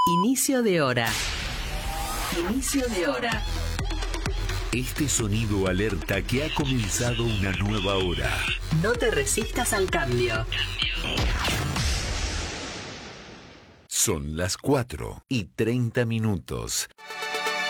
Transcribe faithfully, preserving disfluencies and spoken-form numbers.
Inicio de hora. Inicio de hora. Este sonido alerta que ha comenzado una nueva hora. No te resistas al cambio. Son las cuatro y treinta minutos.